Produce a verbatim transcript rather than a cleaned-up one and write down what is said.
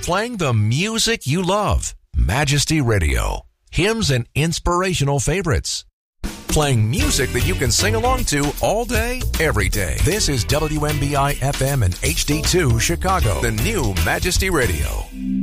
Playing the music you love. Majesty Radio. Hymns and inspirational favorites. Playing music that you can sing along to all day, every day. This is W M B I F M and H D two Chicago, the new Majesty Radio.